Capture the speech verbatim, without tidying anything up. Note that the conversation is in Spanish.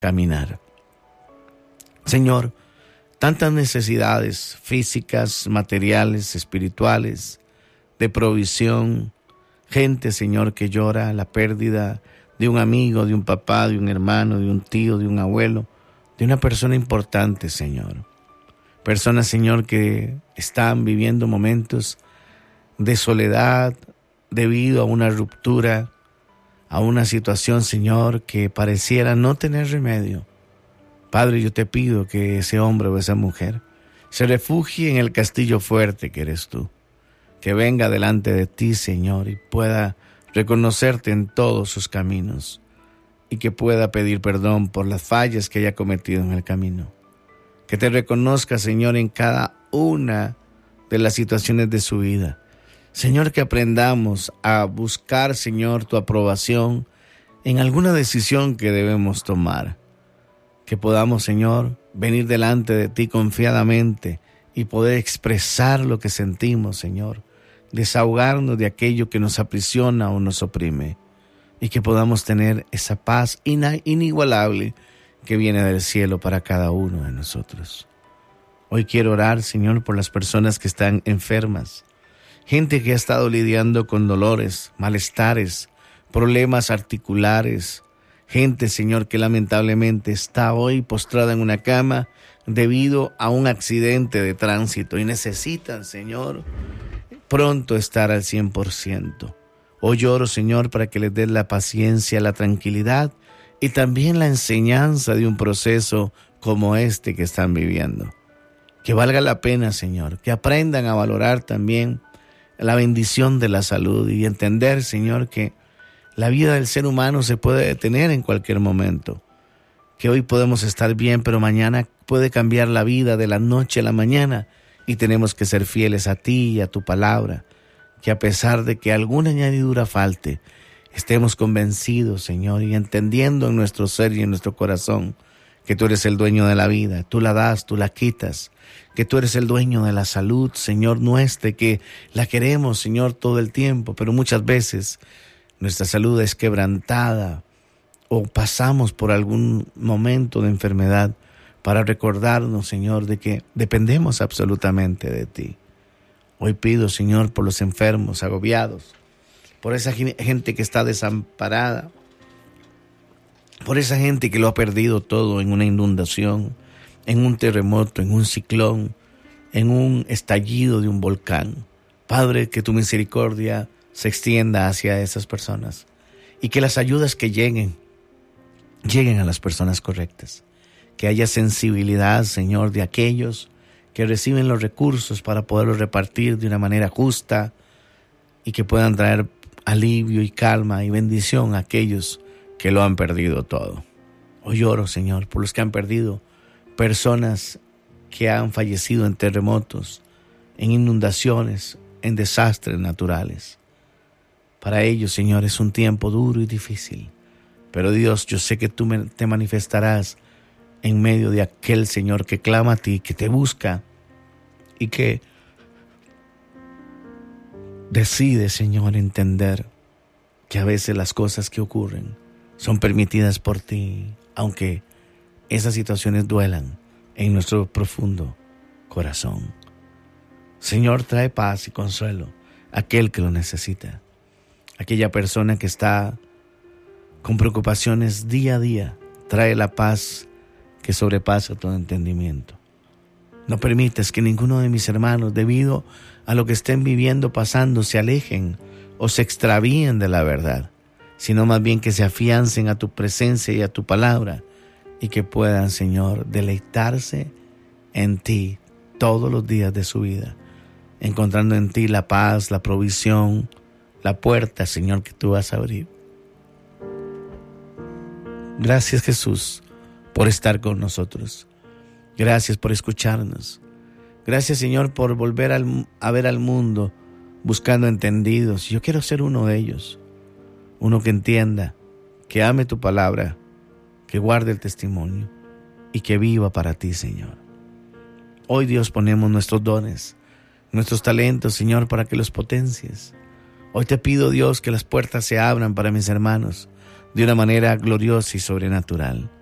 caminar. Señor, tantas necesidades físicas, materiales, espirituales, de provisión, gente, Señor, que llora la pérdida de un amigo, de un papá, de un hermano, de un tío, de un abuelo, de una persona importante, Señor. Personas, Señor, que están viviendo momentos de soledad debido a una ruptura, a una situación, Señor, que pareciera no tener remedio. Padre, yo te pido que ese hombre o esa mujer se refugie en el castillo fuerte que eres tú, que venga delante de ti, Señor, y pueda reconocerte en todos sus caminos y que pueda pedir perdón por las fallas que haya cometido en el camino. Que te reconozca, Señor, en cada una de las situaciones de su vida. Señor, que aprendamos a buscar, Señor, tu aprobación en alguna decisión que debemos tomar. Que podamos, Señor, venir delante de ti confiadamente y poder expresar lo que sentimos, Señor. Desahogarnos de aquello que nos aprisiona o nos oprime. Y que podamos tener esa paz ina- inigualable que viene del cielo para cada uno de nosotros. Hoy quiero orar, Señor, por las personas que están enfermas. Gente que ha estado lidiando con dolores, malestares, problemas articulares. Gente, Señor, que lamentablemente está hoy postrada en una cama debido a un accidente de tránsito y necesitan, Señor, pronto estar al cien por ciento. Hoy oro, Señor, para que les des la paciencia, la tranquilidad y también la enseñanza de un proceso como este que están viviendo. Que valga la pena, Señor, que aprendan a valorar también la bendición de la salud y entender, Señor, que la vida del ser humano se puede detener en cualquier momento. Que hoy podemos estar bien, pero mañana puede cambiar la vida de la noche a la mañana y tenemos que ser fieles a ti y a tu palabra. Que a pesar de que alguna añadidura falte, estemos convencidos, Señor, y entendiendo en nuestro ser y en nuestro corazón que tú eres el dueño de la vida, tú la das, tú la quitas, que tú eres el dueño de la salud, Señor nuestra, que la queremos, Señor, todo el tiempo, pero muchas veces nuestra salud es quebrantada o pasamos por algún momento de enfermedad para recordarnos, Señor, de que dependemos absolutamente de ti. Hoy pido, Señor, por los enfermos, agobiados, por esa gente que está desamparada, por esa gente que lo ha perdido todo en una inundación, en un terremoto, en un ciclón, en un estallido de un volcán. Padre, que tu misericordia se extienda hacia esas personas y que las ayudas que lleguen, lleguen a las personas correctas. Que haya sensibilidad, Señor, de aquellos que reciben los recursos para poderlos repartir de una manera justa y que puedan traer alivio y calma y bendición a aquellos que lo han perdido todo. Hoy oro, Señor, por los que han perdido personas que han fallecido en terremotos, en inundaciones, en desastres naturales. Para ellos, Señor, es un tiempo duro y difícil. Pero Dios, yo sé que tú te manifestarás en medio de aquel, Señor, que clama a ti, que te busca y que decide, Señor, entender que a veces las cosas que ocurren son permitidas por ti, aunque esas situaciones duelan en nuestro profundo corazón. Señor, trae paz y consuelo a aquel que lo necesita. Aquella persona que está con preocupaciones día a día, trae la paz que sobrepasa todo entendimiento. No permitas que ninguno de mis hermanos, debido a lo que estén viviendo, pasando, se alejen o se extravíen de la verdad, sino más bien que se afiancen a tu presencia y a tu palabra y que puedan, Señor, deleitarse en ti todos los días de su vida, encontrando en ti la paz, la provisión, la puerta, Señor, que tú vas a abrir. Gracias, Jesús, por estar con nosotros. Gracias por escucharnos. Gracias, Señor, por volver al, a ver al mundo buscando entendidos. Yo quiero ser uno de ellos, uno que entienda, que ame tu palabra, que guarde el testimonio y que viva para ti, Señor. Hoy, Dios, ponemos nuestros dones, nuestros talentos, Señor, para que los potencies. Hoy te pido, Dios, que las puertas se abran para mis hermanos de una manera gloriosa y sobrenatural.